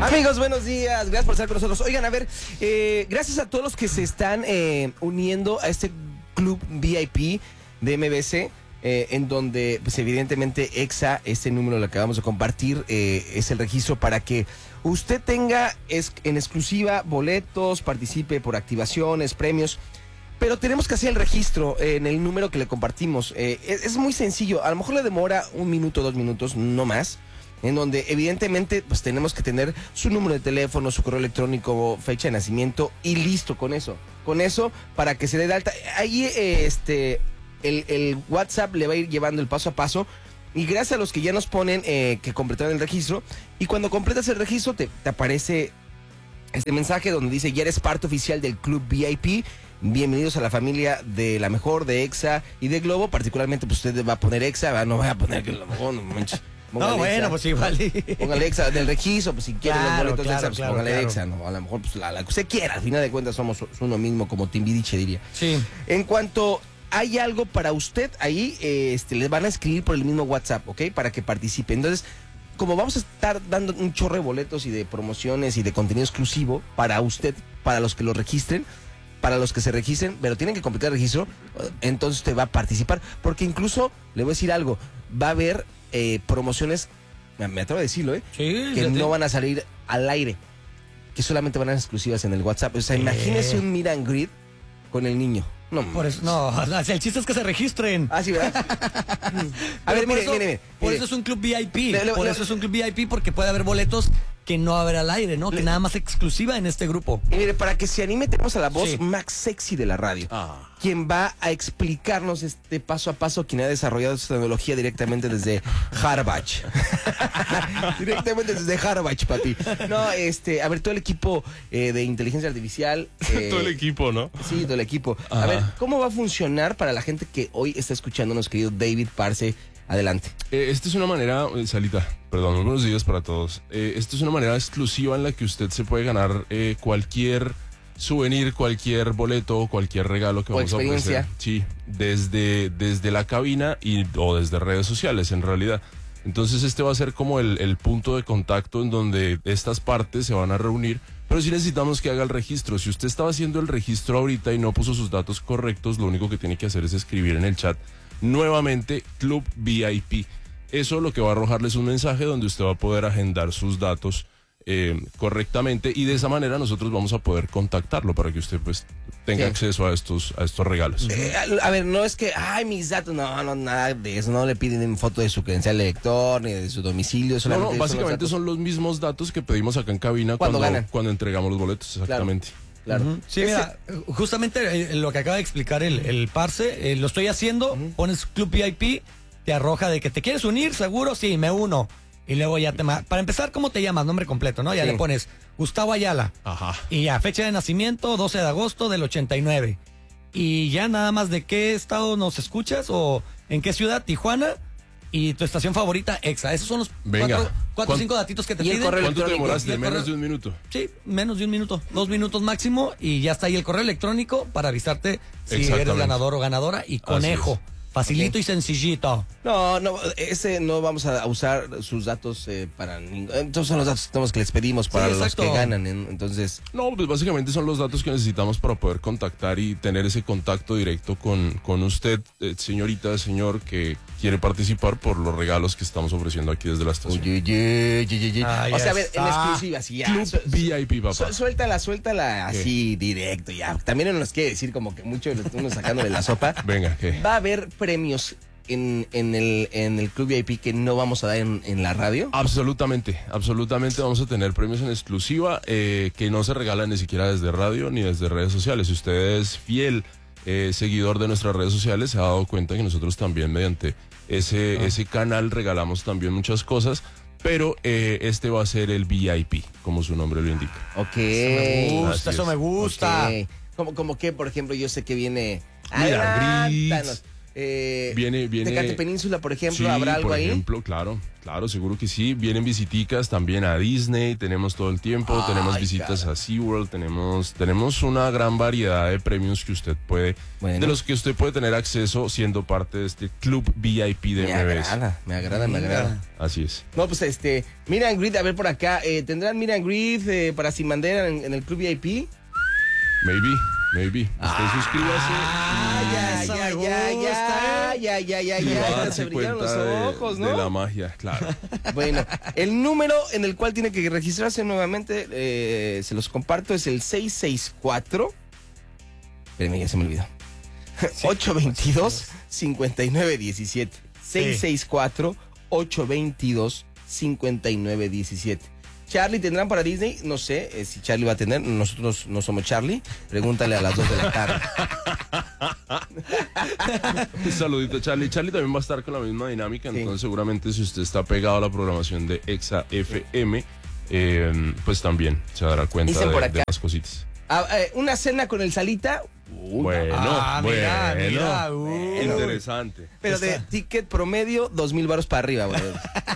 Amigos, buenos días. Gracias por estar con nosotros. Oigan, a ver, gracias a todos los que se están uniendo a este club VIP de MBC, en donde, pues evidentemente, EXA, este número lo que acabamos de compartir, es el registro para que usted tenga en exclusiva boletos, participe por activaciones, premios. Pero tenemos que hacer el registro en el número que le compartimos. Es muy sencillo. A lo mejor le demora 1 minuto, 2 minutos, no más. En donde evidentemente pues tenemos que tener su número de teléfono, su correo electrónico, fecha de nacimiento y listo con eso. Con eso para que se dé de alta. Ahí el WhatsApp le va a ir llevando el paso a paso. Y gracias a los que ya nos ponen que completaron el registro. Y cuando completas el registro te aparece este mensaje donde dice: ya eres parte oficial del Club VIP. Bienvenidos a la familia de La Mejor, de EXA y de Globo. Particularmente pues usted va a poner EXA, no va a poner que La Mejor, no manches. No, bueno, pues igual. Póngale EXA del registro, pues si quiere los boletos de EXA, pues póngale EXA, ¿no? A lo mejor pues la que usted quiera, al final de cuentas somos uno mismo, como Timbiriche diría. Sí. En cuanto hay algo para usted, ahí les van a escribir por el mismo WhatsApp, ¿ok? Para que participe. Entonces, como vamos a estar dando un chorro de boletos y de promociones y de contenido exclusivo para usted, para los que lo registren, para los que se registren, pero tienen que completar el registro, entonces usted va a participar, porque incluso, le voy a decir algo, va a haber promociones, me atrevo a decirlo, sí, que no van a salir al aire, que solamente van a ser exclusivas en el WhatsApp. O sea, imagínese un meet and greet con el niño. No, por eso, no, el chiste es que se registren. Ah, sí, ¿verdad? A ver, mire. Por eso es un club VIP. Por eso es un club VIP, porque puede haber boletos que no va a haber al aire, ¿no? Que nada más exclusiva en este grupo. Y mire, para que se anime, tenemos a la voz más sexy de la radio. Quien va a explicarnos este paso a paso, quien ha desarrollado esta tecnología directamente desde Harvard. Directamente desde Harvard, papi. No, a ver, todo el equipo de inteligencia artificial. Todo el equipo, ¿no? Sí, todo el equipo. A ver, ¿cómo va a funcionar para la gente que hoy está escuchándonos, querido David Parce? Adelante. Esta es una manera, Salita, perdón, buenos días para todos. Esta es una manera exclusiva en la que usted se puede ganar cualquier souvenir, cualquier boleto, cualquier regalo que vamos a ofrecer. Sí, desde la cabina o desde redes sociales, en realidad. Entonces este va a ser como el punto de contacto en donde estas partes se van a reunir, pero sí necesitamos que haga el registro. Si usted estaba haciendo el registro ahorita y no puso sus datos correctos, lo único que tiene que hacer es escribir en el chat nuevamente Club VIP. Eso lo que va a arrojarles un mensaje donde usted va a poder agendar sus datos correctamente, y de esa manera nosotros vamos a poder contactarlo para que usted pues tenga acceso a estos regalos. A ver, no es que, mis datos, no, nada de eso, no le piden foto de su credencial de lector ni de su domicilio. No, básicamente son los mismos datos que pedimos acá en cabina cuando entregamos los boletos, exactamente. Claro. Sí, mira, justamente lo que acaba de explicar el Parce, lo estoy haciendo, pones Club VIP, te arroja de que te quieres unir, seguro, sí, me uno. Y luego ya para empezar, ¿cómo te llamas? Nombre completo, ¿no? Ya le pones Gustavo Ayala. Ajá. Y ya, fecha de nacimiento, 12 de agosto del 89. Y ya nada más de qué estado nos escuchas o en qué ciudad, Tijuana. Y tu estación favorita, EXA. Esos son los 4 o 5 datitos que te piden. ¿Cuánto te demoraste? ¿Menos de un minuto? Sí, menos de un minuto. 2 minutos máximo. Y ya está ahí el correo electrónico para avisarte si eres ganador o ganadora. Y conejo. Facilito y sencillito. No, ese no vamos a usar sus datos para entonces son los datos que les pedimos para los que ganan, entonces. No, pues básicamente son los datos que necesitamos para poder contactar y tener ese contacto directo con usted, señorita, señor, que quiere participar por los regalos que estamos ofreciendo aquí desde la estación. O sea, a ver, en exclusiva, así ya. Club VIP, papá. Suéltala así directo, ya. También no nos quiere decir como que mucho lo estamos sacando de la sopa. Venga, ¿qué? Va a haber premios en el Club VIP que no vamos a dar en la radio. Absolutamente vamos a tener premios en exclusiva que no se regalan ni siquiera desde radio ni desde redes sociales. Si usted es fiel seguidor de nuestras redes sociales, se ha dado cuenta que nosotros también mediante ese canal regalamos también muchas cosas, pero este va a ser el VIP, como su nombre lo indica. Ok. Eso me gusta. Okay. Como que, por ejemplo, yo sé que viene... Mira, Gris. Viene Tecate Península, por ejemplo, sí, ¿habrá algo por ahí? ejemplo, claro, seguro que sí. Vienen visiticas también a Disney, tenemos todo el tiempo, tenemos visitas a SeaWorld, tenemos una gran variedad de premios que usted puede, de los que usted puede tener acceso siendo parte de este club VIP de MBS. Me agrada. Así es. No, pues Meet and Greet, a ver por acá, ¿tendrán Meet and Greet para Sin Bandera en el club VIP? Maybe. Usted suscríbase. Ya. Se brillaron los ojos, ¿no? De la magia, claro. Bueno, el número en el cual tiene que registrarse nuevamente, se los comparto, es el 664. Espérenme, ya se me olvidó. 822-5917. 664-822-5917. Charlie, ¿tendrán para Disney? No sé si Charlie va a tener. Nosotros no somos Charlie. Pregúntale a las 2 de la tarde. Un saludito, Charlie. Charlie también va a estar con la misma dinámica. Sí. Entonces, seguramente si usted está pegado a la programación de Exa FM, pues también se dará cuenta de las cositas. Una cena con el Salita. Mira. Interesante. Pero de ticket promedio, 2,000 varos para arriba, güey.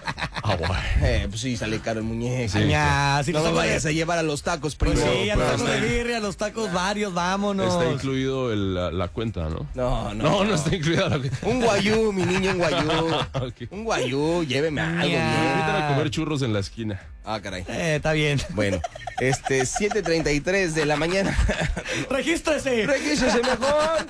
Pues sí, sale caro el muñeco. Sí, si no me vayas a llevar a los tacos, primo. Pues sí, a los tacos de birria, a los tacos varios, vámonos. Está incluido la cuenta, ¿no? No está incluida la cuenta. Un guayú, mi niño, un guayú. Okay. Un guayú, lléveme algo. Me invitan a comer churros en la esquina. Caray. Está bien. Bueno, 7:33 de la mañana. Regístrese mejor.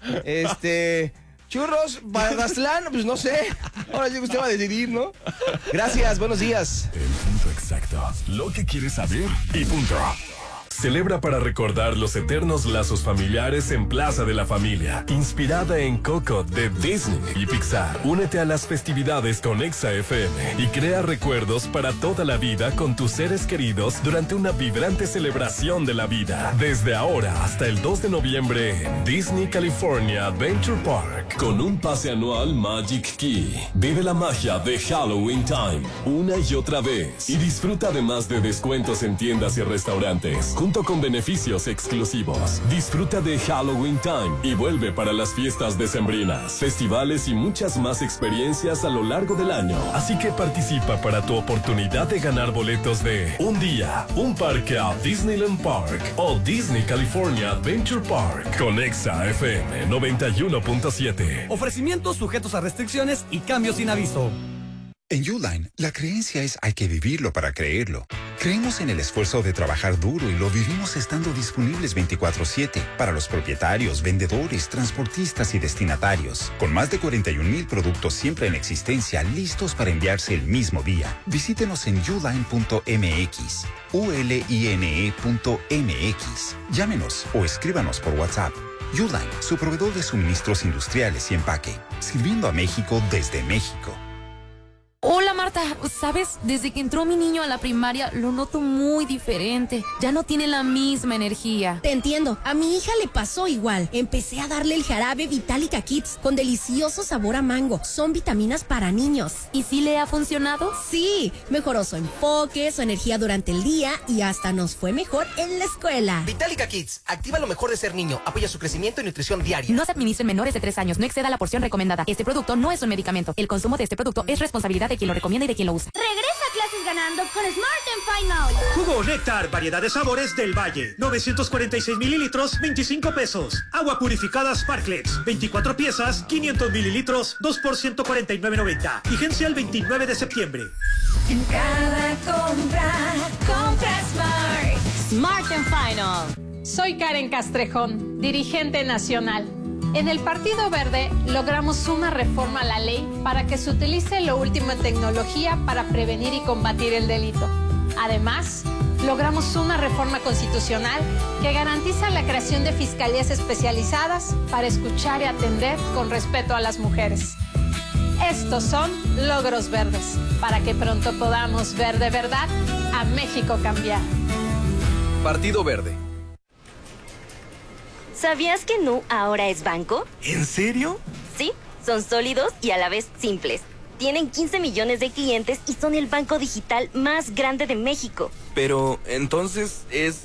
Churros, Bazlán, pues no sé. Ahora sí que usted va a decidir, ¿no? Gracias, buenos días. El punto exacto. Lo que quieres saber y punto. Celebra para recordar los eternos lazos familiares en Plaza de la Familia, inspirada en Coco de Disney y Pixar. Únete a las festividades con Exa FM y crea recuerdos para toda la vida con tus seres queridos durante una vibrante celebración de la vida. Desde ahora hasta el 2 de noviembre en Disney California Adventure Park, con un pase anual Magic Key. Vive la magia de Halloween Time una y otra vez y disfruta además de descuentos en tiendas y restaurantes, junto con beneficios exclusivos. Disfruta de Halloween Time y vuelve para las fiestas decembrinas, festivales y muchas más experiencias a lo largo del año. Así que participa para tu oportunidad de ganar boletos de un día, un parque a Disneyland Park o Disney California Adventure Park con Exa FM 91.7. Ofrecimientos sujetos a restricciones y cambios sin aviso. En Uline, la creencia es hay que vivirlo para creerlo. Creemos en el esfuerzo de trabajar duro y lo vivimos estando disponibles 24/7 para los propietarios, vendedores, transportistas y destinatarios. Con más de 41,000 productos siempre en existencia, listos para enviarse el mismo día. Visítenos en uline.mx, uline.mx. Llámenos o escríbanos por WhatsApp. Uline, su proveedor de suministros industriales y empaque, sirviendo a México desde México. Hola Marta, ¿sabes? Desde que entró mi niño a la primaria lo noto muy diferente. Ya no tiene la misma energía. Te entiendo, a mi hija le pasó igual. Empecé a darle el jarabe Vitalica Kids con delicioso sabor a mango. Son vitaminas para niños. ¿Y sí le ha funcionado? Sí, mejoró su enfoque, su energía durante el día y hasta nos fue mejor en la escuela. Vitalica Kids, activa lo mejor de ser niño, apoya su crecimiento y nutrición diaria. No se administre en menores de 3 años, no exceda la porción recomendada. Este producto no es un medicamento. El consumo de este producto es responsabilidad de quien lo recomienda y de quien lo usa. Regresa a clases ganando con Smart Final. Jugo Néctar, variedad de sabores del Valle. 946 mililitros, 25 pesos. Agua purificada Sparklex, 24 piezas, 500 mililitros, 2 por 149.90. Vigencia el 29 de septiembre. En cada compra Smart. Smart Final. Soy Karen Castrejón, dirigente nacional. En el Partido Verde logramos una reforma a la ley para que se utilice lo último en tecnología para prevenir y combatir el delito. Además, logramos una reforma constitucional que garantiza la creación de fiscalías especializadas para escuchar y atender con respeto a las mujeres. Estos son logros verdes, para que pronto podamos ver de verdad a México cambiar. Partido Verde. ¿Sabías que Nu ahora es banco? ¿En serio? Sí, son sólidos y a la vez simples. Tienen 15 millones de clientes y son el banco digital más grande de México. Pero, ¿entonces es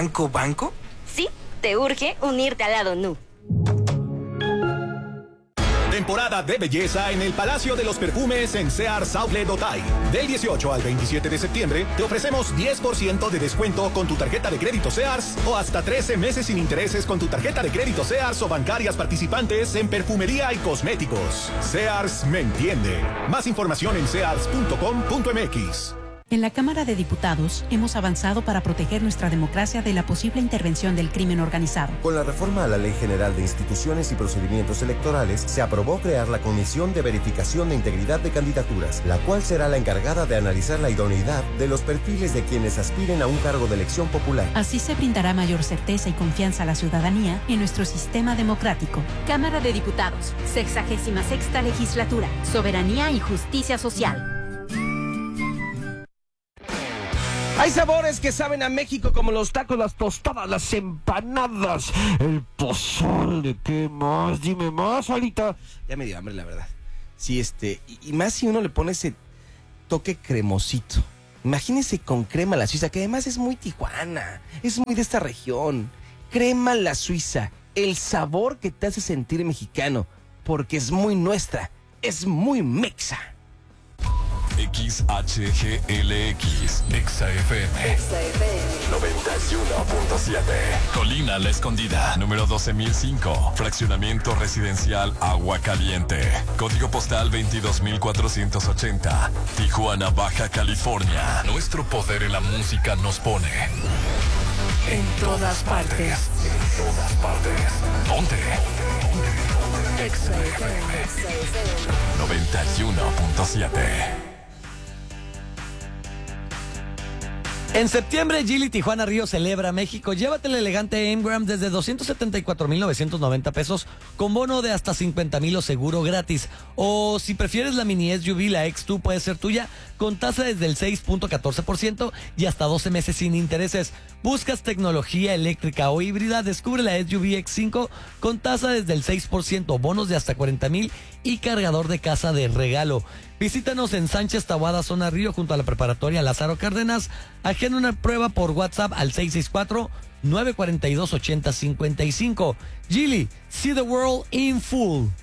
banco? Sí, te urge unirte al lado Nu. temporada de belleza en el Palacio de los Perfumes en Sears Outlet Otay. Del 18 al 27 de septiembre te ofrecemos 10% de descuento con tu tarjeta de crédito Sears o hasta 13 meses sin intereses con tu tarjeta de crédito Sears o bancarias participantes en perfumería y cosméticos. Sears me entiende. Más información en sears.com.mx. En la Cámara de Diputados hemos avanzado para proteger nuestra democracia de la posible intervención del crimen organizado. Con la reforma a la Ley General de Instituciones y Procedimientos Electorales, se aprobó crear la Comisión de Verificación de Integridad de Candidaturas, la cual será la encargada de analizar la idoneidad de los perfiles de quienes aspiren a un cargo de elección popular. Así se brindará mayor certeza y confianza a la ciudadanía en nuestro sistema democrático. Cámara de Diputados, 66ª Legislatura, Soberanía y Justicia Social. Hay sabores que saben a México como los tacos, las tostadas, las empanadas, el pozole. ¿Qué más? Dime más, Alita. Ya me dio hambre, la verdad. Sí, y más si uno le pone ese toque cremosito. Imagínese con crema la suiza, que además es muy tijuana, es muy de esta región. Crema la suiza, el sabor que te hace sentir mexicano, porque es muy nuestra, es muy mexa. XHGLX, XFM 91.7. Colina La Escondida, número 12.005. Fraccionamiento residencial Agua Caliente. Código postal 22.480. Tijuana, Baja California. Nuestro poder en la música nos pone en todas partes. En todas partes. Ponte. XFM 91.7. En septiembre, Geely Tijuana Río celebra México. Llévate el elegante Emgram desde 274,990 pesos con bono de hasta 50,000 o seguro gratis. O si prefieres la mini SUV, la X2 puede ser tuya con tasa desde el 6.14% y hasta 12 meses sin intereses. ¿Buscas tecnología eléctrica o híbrida? Descubre la SUV X5 con tasa desde el 6%, bonos de hasta 40,000 y cargador de casa de regalo. Visítanos en Sánchez Taboada, zona Río, junto a la preparatoria Lázaro Cárdenas. Agenda una prueba por WhatsApp al 664-942-8055. Geely, see the world in full.